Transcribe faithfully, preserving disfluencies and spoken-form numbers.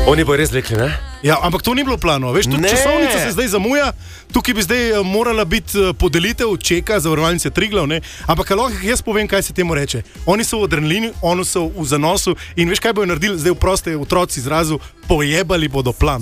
Oni bojo res rekli, ne? Ja, ampak to ni bilo plano, veš, tudi Ne. časovnica se zdaj zamuja, tukaj bi zdaj eh, morala biti eh, podelitev čeka zavarovalnice Triglav, ne? Ampak lahko jaz povem, kaj se temu reče. Oni so v adrenalini, oni so v zanosu in veš, kaj bojo naredili zdaj v proste otroci izrazu, pojebali bodo plan.